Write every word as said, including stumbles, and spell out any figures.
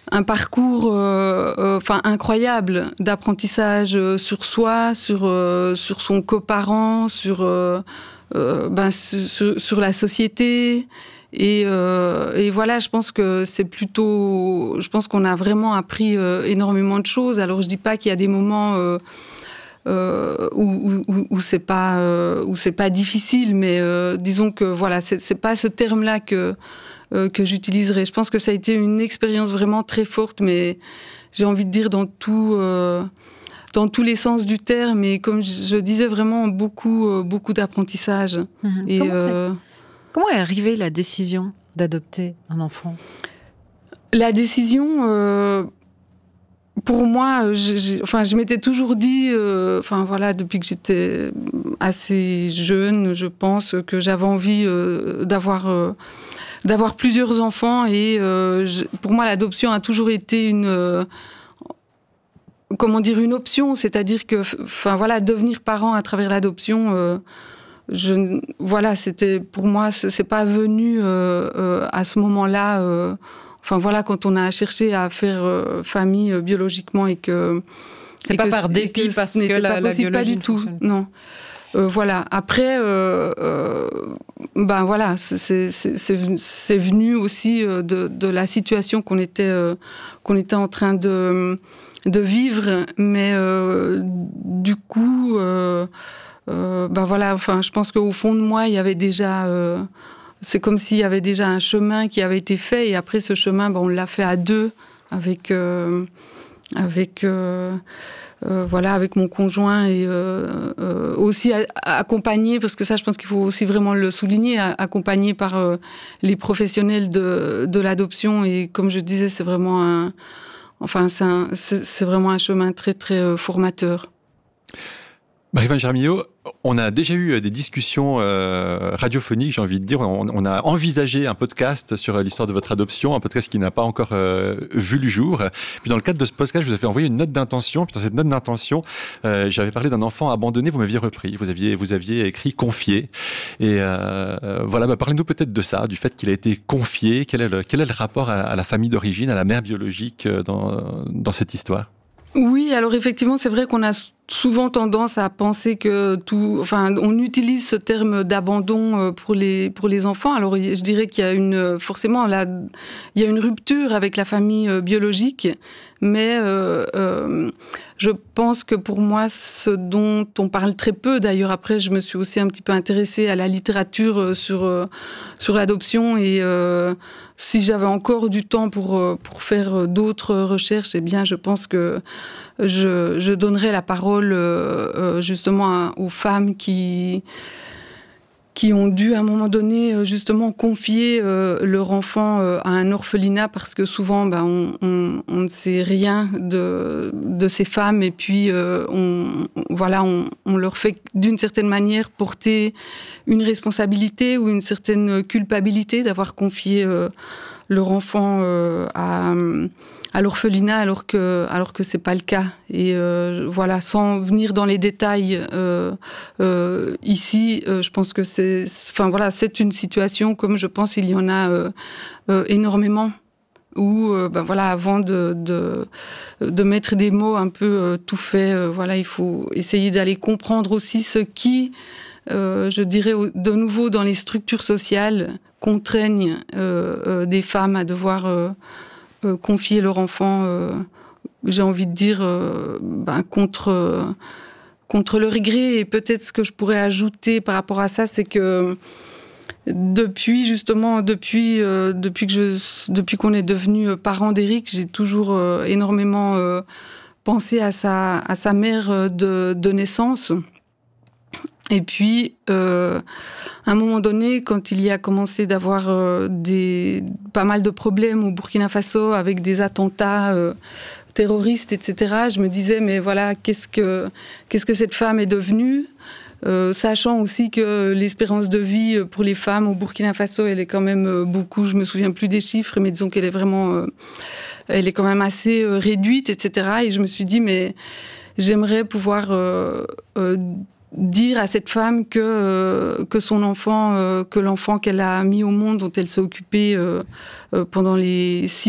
un parcours euh, euh, enfin, incroyable d'apprentissage euh, sur soi, sur, euh, sur son coparent, sur, euh, euh, ben, sur, sur la société. Et, euh, et voilà, je pense que c'est plutôt... Je pense qu'on a vraiment appris euh, énormément de choses. Alors, je dis pas qu'il y a des moments euh, euh, où, où, où c'est pas, euh, où c'est pas difficile, mais euh, disons que voilà, c'est, c'est pas ce terme-là que... Euh, que j'utiliserai. Je pense que ça a été une expérience vraiment très forte, mais j'ai envie de dire dans tout, euh, dans tous les sens du terme. Et comme je, je disais, vraiment beaucoup, euh, beaucoup d'apprentissage. Mmh. Et comment, euh, comment est arrivée la décision d'adopter un enfant ? La décision, euh, pour moi, j'ai, j'ai, enfin, je m'étais toujours dit, euh, enfin voilà, depuis que j'étais assez jeune, je pense que j'avais envie euh, d'avoir euh, d'avoir plusieurs enfants et euh, je, pour moi l'adoption a toujours été une euh, comment dire une option, c'est-à-dire que enfin voilà devenir parent à travers l'adoption euh, je voilà c'était pour moi c'est, c'est pas venu euh, euh, à ce moment-là euh, enfin voilà quand on a cherché à faire euh, famille euh, biologiquement et que c'est et pas que, par dépit que parce ce n'était que la, pas possible, la pas du tout non. Euh, voilà. Après, euh, euh, ben voilà, c'est, c'est, c'est, c'est venu aussi de, de la situation qu'on était, euh, qu'on était en train de, de vivre, mais euh, du coup, euh, euh, ben voilà, enfin, je pense qu'au fond de moi, il y avait déjà, euh, c'est comme s'il y avait déjà un chemin qui avait été fait, et après ce chemin, ben, on l'a fait à deux avec, euh, avec. Euh, Euh, voilà, avec mon conjoint et euh, euh, aussi a, accompagné, parce que ça, je pense qu'il faut aussi vraiment le souligner, a, accompagné par euh, les professionnels de, de l'adoption. Et comme je disais, c'est vraiment un, enfin, c'est, un, c'est, c'est vraiment un chemin très, très euh, formateur. Marie-Vanne Jaramillo, on a déjà eu des discussions euh, radiophoniques, j'ai envie de dire. On, on a envisagé un podcast sur l'histoire de votre adoption, un podcast qui n'a pas encore euh, vu le jour. Puis dans le cadre de ce podcast, je vous avais envoyé une note d'intention. Puis dans cette note d'intention, euh, j'avais parlé d'un enfant abandonné. Vous m'aviez repris. Vous aviez, vous aviez écrit confié. Et euh, voilà, bah, parlez-nous peut-être de ça, du fait qu'il a été confié. Quel est le, quel est le rapport à, à la famille d'origine, à la mère biologique dans, dans cette histoire ? Oui, alors effectivement, c'est vrai qu'on a souvent tendance à penser que tout, enfin, on utilise ce terme d'abandon pour les pour les enfants. Alors, je dirais qu'il y a une forcément là, il y a une rupture avec la famille biologique, mais euh, euh, je pense que pour moi, ce dont on parle très peu. D'ailleurs, après, je me suis aussi un petit peu intéressée à la littérature sur sur l'adoption et euh, si j'avais encore du temps pour pour faire d'autres recherches, eh bien, je pense que je, je donnerais la parole euh, justement à, aux femmes qui qui ont dû à un moment donné justement confier euh, leur enfant euh, à un orphelinat parce que souvent ben, on, on, on ne sait rien de, de ces femmes et puis euh, on, voilà, on, on leur fait d'une certaine manière porter une responsabilité ou une certaine culpabilité d'avoir confié euh, leur enfant euh, à, à l'orphelinat alors que, alors que c'est pas le cas. Et euh, voilà, sans venir dans les détails euh, euh, ici, euh, je pense que c'est, enfin voilà, c'est une situation comme je pense il y en a euh, euh, énormément. Où, euh, ben voilà, avant de, de, de mettre des mots un peu euh, tout fait, euh, voilà, il faut essayer d'aller comprendre aussi ce qui, euh, je dirais de nouveau dans les structures sociales, contraignent euh, euh, des femmes à devoir euh, euh, confier leur enfant, euh, j'ai envie de dire, euh, ben, contre, euh, contre leur gré. Et peut-être ce que je pourrais ajouter par rapport à ça, c'est que depuis justement, depuis euh, depuis que je, depuis qu'on est devenu parents d'Éric, j'ai toujours euh, énormément euh, pensé à sa à sa mère de, de naissance. Et puis, euh, à un moment donné, quand il y a commencé d'avoir euh, des pas mal de problèmes au Burkina Faso avec des attentats euh, terroristes, et cetera, je me disais mais voilà, qu'est-ce que qu'est-ce que cette femme est devenue? Euh, sachant aussi que l'espérance de vie pour les femmes au Burkina Faso, elle est quand même beaucoup, je me souviens plus des chiffres, mais disons qu'elle est vraiment, euh, elle est quand même assez euh, réduite, et cetera. Et je me suis dit, mais j'aimerais pouvoir euh, euh, dire à cette femme que euh, que son enfant, euh, que l'enfant qu'elle a mis au monde, dont elle s'est occupée euh, euh, pendant les six